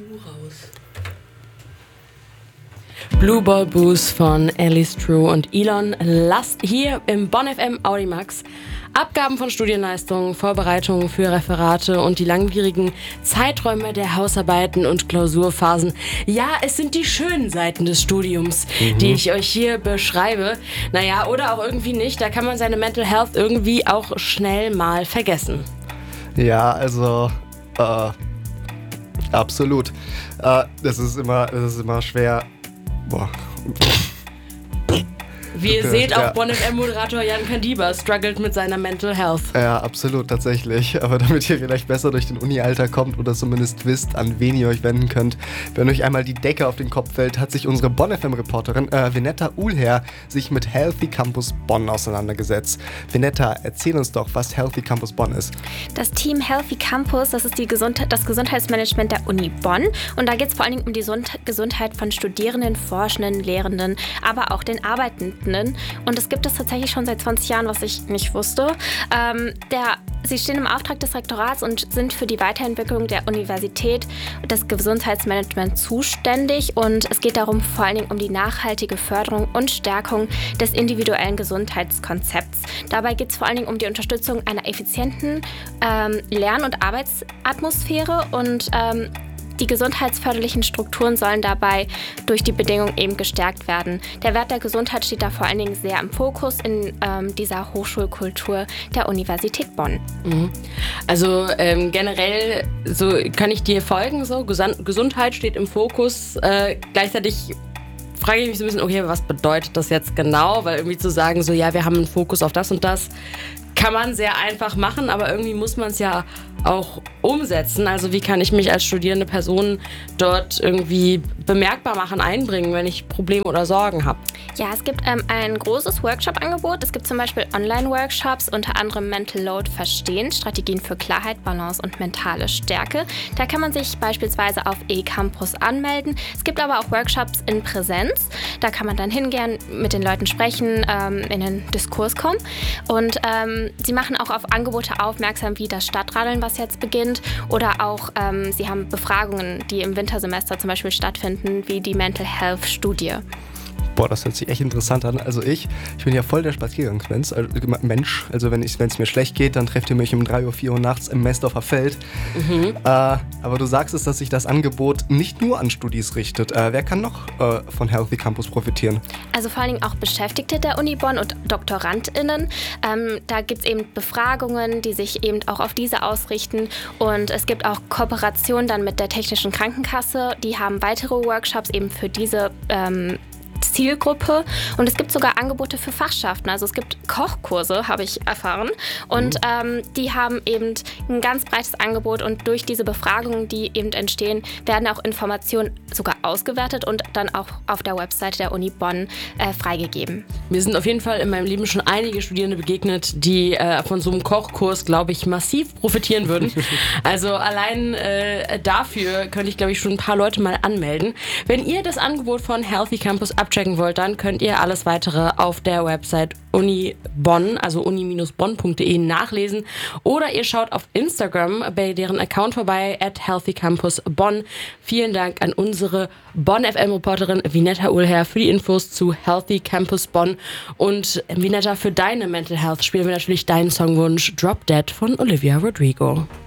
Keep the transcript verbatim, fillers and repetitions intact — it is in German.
Blue raus. Blue Ball Blues von Alice True und Elon Last hier im Bonn F M Audimax. Abgaben von Studienleistungen, Vorbereitungen für Referate und die langwierigen Zeiträume der Hausarbeiten und Klausurphasen. Ja, es sind die schönen Seiten des Studiums, mhm. die ich euch hier beschreibe. Naja, oder auch irgendwie nicht. Da kann man seine Mental Health irgendwie auch schnell mal vergessen. Ja, also äh, absolut. Äh, das ist immer, das ist immer schwer. Boah. Wie ihr seht, auch ja. Bonn F M-Moderator Jan Kandiba struggelt mit seiner Mental Health. Ja, absolut, tatsächlich. Aber damit ihr vielleicht besser durch den Uni-Alltag kommt oder zumindest wisst, an wen ihr euch wenden könnt, wenn euch einmal die Decke auf den Kopf fällt, hat sich unsere Bonn F M-Reporterin äh, Vinetta Uhlherr sich mit Healthy Campus Bonn auseinandergesetzt. Vinetta, erzähl uns doch, was Healthy Campus Bonn ist. Das Team Healthy Campus, das ist die Gesundheit, das Gesundheitsmanagement der Uni Bonn. Und da geht es vor allen Dingen um die Gesundheit von Studierenden, Forschenden, Lehrenden, aber auch den Arbeitenden. Und es gibt es tatsächlich schon seit zwanzig Jahren, was ich nicht wusste. Ähm, der, sie stehen im Auftrag des Rektorats und sind für die Weiterentwicklung der Universität und des Gesundheitsmanagements zuständig. Und es geht darum, vor allen Dingen um die nachhaltige Förderung und Stärkung des individuellen Gesundheitskonzepts. Dabei geht es vor allen Dingen um die Unterstützung einer effizienten ähm, Lern- und Arbeitsatmosphäre und ähm, die gesundheitsförderlichen Strukturen sollen dabei durch die Bedingungen eben gestärkt werden. Der Wert der Gesundheit steht da vor allen Dingen sehr im Fokus in ähm, dieser Hochschulkultur der Universität Bonn. Mhm. Also ähm, generell so kann ich dir folgen, so Gesund- Gesundheit steht im Fokus. Äh, gleichzeitig frage ich mich so ein bisschen, okay, was bedeutet das jetzt genau? Weil irgendwie zu sagen, so ja, wir haben einen Fokus auf das und das, kann man sehr einfach machen, aber irgendwie muss man es ja auch umsetzen. Also wie kann ich mich als studierende Person dort irgendwie bemerkbar machen, einbringen, wenn ich Probleme oder Sorgen habe? Ja, es gibt ähm, ein großes Workshop-Angebot. Es gibt zum Beispiel Online-Workshops, unter anderem Mental Load verstehen, Strategien für Klarheit, Balance und mentale Stärke. Da kann man sich beispielsweise auf eCampus anmelden. Es gibt aber auch Workshops in Präsenz. Da kann man dann hingehen, mit den Leuten sprechen, ähm, in den Diskurs kommen. Und ähm, sie machen auch auf Angebote aufmerksam, wie das Stadtradeln, was jetzt beginnt. Oder auch, ähm, sie haben Befragungen, die im Wintersemester zum Beispiel stattfinden, wie die Mental Health Studie. Boah, das hört sich echt interessant an. Also ich, ich bin ja voll der Spaziergangsmensch. Also, Mensch. Also wenn es mir schlecht geht, dann trefft ihr mich um drei Uhr, vier Uhr nachts im Mestdorfer Feld. Mhm. Äh, aber du sagst es, dass sich das Angebot nicht nur an Studis richtet. Äh, wer kann noch äh, von Healthy Campus profitieren? Also vor allen Dingen auch Beschäftigte der Uni Bonn und DoktorandInnen. Ähm, da gibt es eben Befragungen, die sich eben auch auf diese ausrichten. Und es gibt auch Kooperationen dann mit der Technischen Krankenkasse. Die haben weitere Workshops eben für diese ähm, Zielgruppe und es gibt sogar Angebote für Fachschaften. Also es gibt Kochkurse, habe ich erfahren, und mhm. ähm, die haben eben ein ganz breites Angebot und durch diese Befragungen, die eben entstehen, werden auch Informationen sogar ausgewertet und dann auch auf der Webseite der Uni Bonn äh, freigegeben. Mir sind auf jeden Fall in meinem Leben schon einige Studierende begegnet, die äh, von so einem Kochkurs, glaube ich, massiv profitieren würden. Also allein äh, dafür könnte ich, glaube ich, schon ein paar Leute mal anmelden. Wenn ihr das Angebot von Healthy Campus abchecken wollt, dann könnt ihr alles weitere auf der Website Uni Bonn, also uni Bindestrich bonn punkt de nachlesen, oder ihr schaut auf Instagram bei deren Account vorbei, at Healthy Campus Bonn. Vielen Dank an unsere Bonn F M-Reporterin Vinetta Uhlherr für die Infos zu Healthy Campus Bonn. Und Vinetta, für deine Mental Health spielen wir natürlich deinen Songwunsch Drop Dead von Olivia Rodrigo.